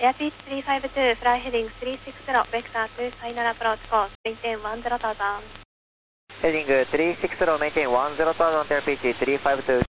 Airspeed 352, fly heading 360, vector to final approach course, maintain 10,000. Heading 360, maintain 10,000, airspeed 352.